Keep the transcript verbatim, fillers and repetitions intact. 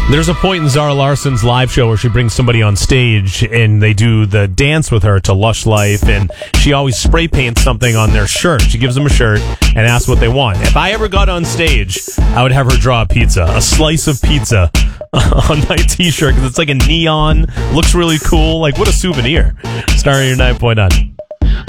There's a point in Zara Larson's live show where she brings somebody on stage and they do the dance with her to Lush Life, and she always spray paints something on their shirt. She gives them a shirt and asks what they want. If I ever got on stage, I would have her draw a pizza, a slice of pizza on my t-shirt, because it's like a neon, looks really cool. Like, what a souvenir. Starting your nine point nine.